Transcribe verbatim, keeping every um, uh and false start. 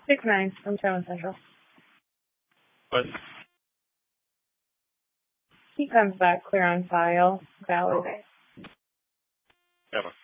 Six nine from Town Central. What? He comes back clear on file. Valid. Okay. Emma.